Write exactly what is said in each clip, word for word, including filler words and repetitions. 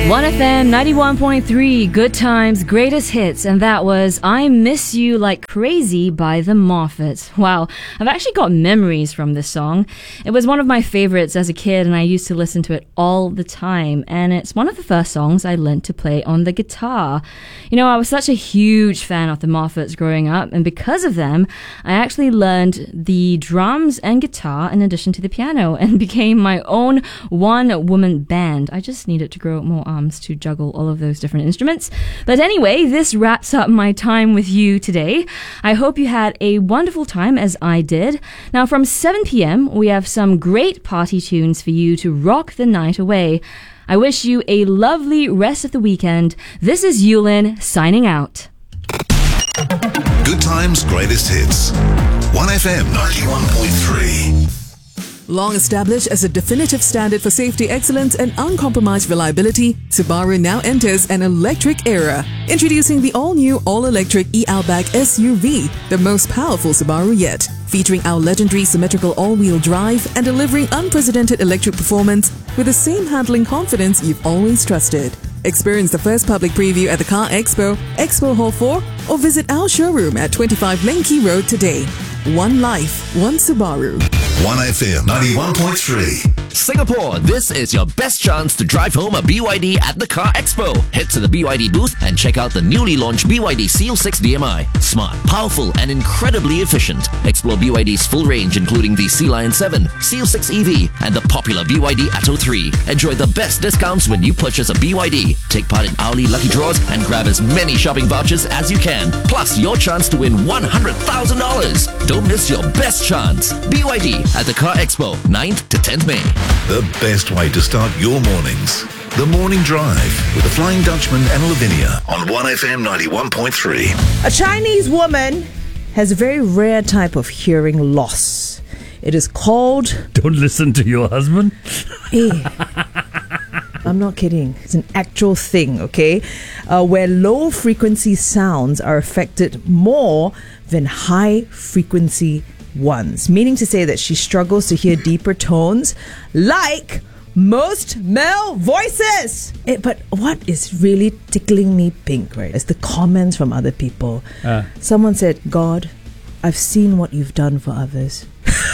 one F M ninety-one point three, Good Times, Greatest Hits, and that was I Miss You Like Crazy by the Moffats. Wow, I've actually got memories from this song. It was one of my favorites as a kid, and I used to listen to it all the time, and it's one of the first songs I learned to play on the guitar. You know, I was such a huge fan of the Moffats growing up, and because of them, I actually learned the drums and guitar in addition to the piano, and became my own one-woman band. I just needed to grow more arms to juggle all of those different instruments. But anyway, this wraps up my time with you today. I hope you had a wonderful time as I did. Now from seven p.m. we have some great party tunes for you to rock the night away. I wish you a lovely rest of the weekend. This is Yulin signing out. Good Times, Greatest Hits. one F M ninety-one point three. Long established as a definitive standard for safety excellence and uncompromised reliability, Subaru now enters an electric era. Introducing the all-new, all-electric e-Outback S U V, the most powerful Subaru yet. Featuring our legendary symmetrical all-wheel drive and delivering unprecedented electric performance with the same handling confidence you've always trusted. Experience the first public preview at the Car Expo, Expo Hall four, or visit our showroom at twenty-five Lane Key Road today. One life, one Subaru. one F M ninety-one point three. Singapore, this is your best chance to drive home a B Y D at the Car Expo. Head to the B Y D booth and check out the newly launched B Y D Seal six D M I. Smart, powerful, and incredibly efficient. Explore B Y D's full range, including the Sea Lion seven, Seal six E V, and the popular B Y D Atto three. Enjoy the best discounts when you purchase a B Y D. Take part in hourly lucky draws and grab as many shopping vouchers as you can. Plus, your chance to win one hundred thousand dollars. Don't miss your best chance. B Y D at the Car Expo, ninth to tenth May. The best way to start your mornings. The Morning Drive with the Flying Dutchman and Lavinia on one F M ninety-one point three. A Chinese woman has a very rare type of hearing loss. It is called... Don't listen to your husband. Hey, I'm not kidding. It's an actual thing, okay? Uh, where low-frequency sounds are affected more than high-frequency ones. Meaning to say that she struggles to hear deeper tones like most male voices. It, but what is really tickling me pink, right, is the comments from other people. Uh. Someone said, God, I've seen what you've done for others.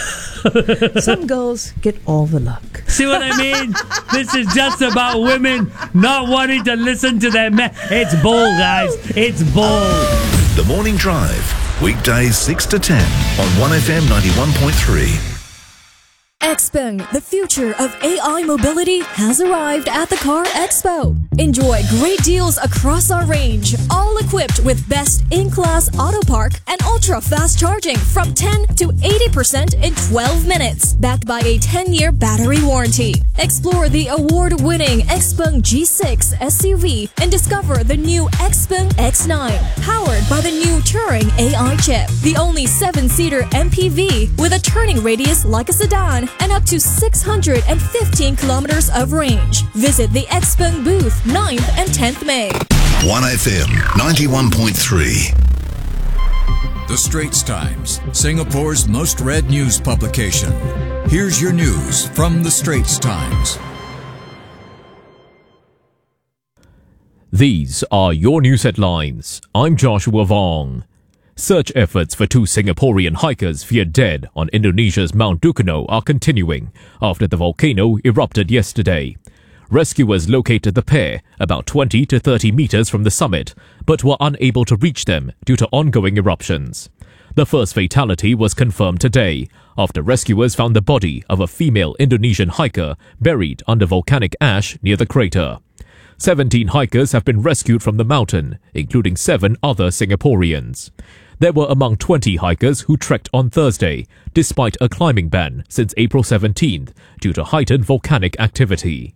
Some girls get all the luck. See what I mean? This is just about women not wanting to listen to their men. It's bull, guys. It's bull. The Morning Drive, weekdays six to ten on one F M ninety-one point three. Xpeng, the future of A I mobility, has arrived at the Car Expo. Enjoy great deals across our range, all equipped with best in-class auto park and ultra-fast charging from ten to eighty percent in twelve minutes, backed by a ten-year battery warranty. Explore the award-winning Xpeng G six S U V and discover the new Xpeng X nine, powered by the new Turing A I chip, the only seven-seater M P V with a turning radius like a sedan and up to six hundred fifteen kilometers of range. Visit the Xpeng booth ninth and tenth May. one F M ninety-one point three. The Straits Times, Singapore's most read news publication. Here's your news from The Straits Times. These are your news headlines. I'm Joshua Vong. Search efforts for two Singaporean hikers feared dead on Indonesia's Mount Dukono are continuing after the volcano erupted yesterday. Rescuers located the pair about twenty to thirty meters from the summit, but were unable to reach them due to ongoing eruptions. The first fatality was confirmed today after rescuers found the body of a female Indonesian hiker buried under volcanic ash near the crater. Seventeen hikers have been rescued from the mountain, including seven other Singaporeans. They were among twenty hikers who trekked on Thursday, despite a climbing ban since April seventeenth due to heightened volcanic activity.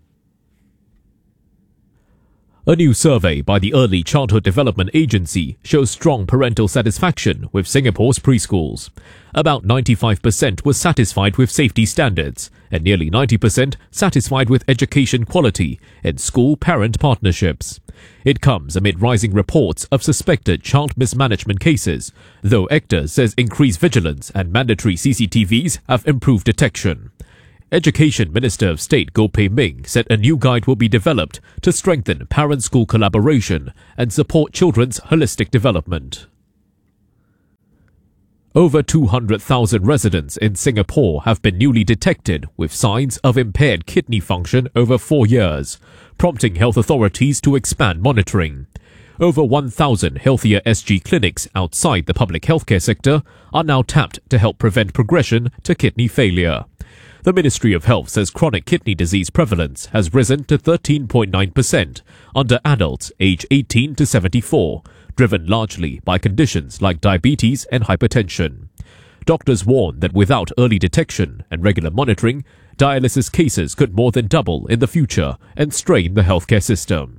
A new survey by the Early Childhood Development Agency shows strong parental satisfaction with Singapore's preschools. About ninety-five percent were satisfied with safety standards, and nearly ninety percent satisfied with education quality and school-parent partnerships. It comes amid rising reports of suspected child mismanagement cases, though E C T A says increased vigilance and mandatory C C T Vs have improved detection. Education Minister of State Goh Pei Ming said a new guide will be developed to strengthen parent-school collaboration and support children's holistic development. Over two hundred thousand residents in Singapore have been newly detected with signs of impaired kidney function over four years, prompting health authorities to expand monitoring. Over one thousand Healthier S G clinics outside the public healthcare sector are now tapped to help prevent progression to kidney failure. The Ministry of Health says chronic kidney disease prevalence has risen to thirteen point nine percent under adults aged eighteen to seventy-four, driven largely by conditions like diabetes and hypertension. Doctors warn that without early detection and regular monitoring, dialysis cases could more than double in the future and strain the healthcare system.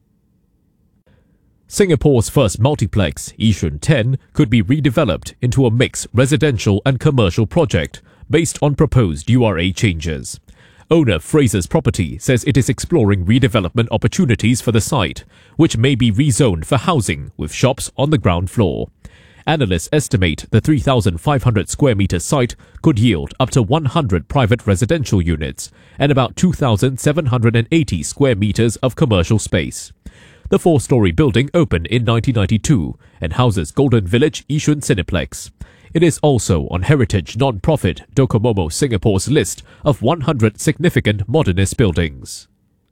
Singapore's first multiplex, Yishun ten, could be redeveloped into a mixed residential and commercial project based on proposed U R A changes. Owner Fraser's Property says it is exploring redevelopment opportunities for the site, which may be rezoned for housing with shops on the ground floor. Analysts estimate the three thousand five hundred square metre site could yield up to one hundred private residential units and about two thousand seven hundred eighty square metres of commercial space. The four-storey building opened in nineteen ninety-two and houses Golden Village Yishun Cineplex. It is also on heritage non-profit Docomomo Singapore's list of one hundred significant modernist buildings.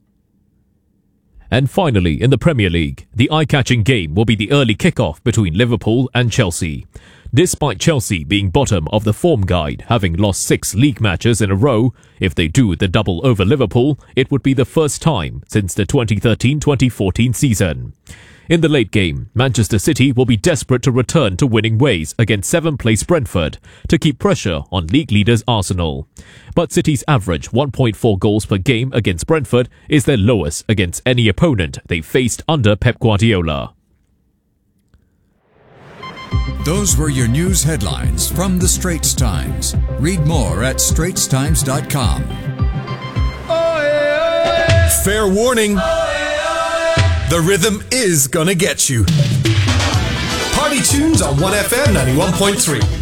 And finally, in the Premier League, the eye-catching game will be the early kick-off between Liverpool and Chelsea. Despite Chelsea being bottom of the form guide, having lost six league matches in a row, if they do the double over Liverpool, it would be the first time since the twenty thirteen twenty fourteen season. In the late game, Manchester City will be desperate to return to winning ways against seventh place Brentford to keep pressure on league leaders Arsenal. But City's average one point four goals per game against Brentford is their lowest against any opponent they faced under Pep Guardiola. Those were your news headlines from the Straits Times. Read more at straits times dot com. Fair warning. The rhythm is gonna get you. Party tunes on one F M ninety-one point three.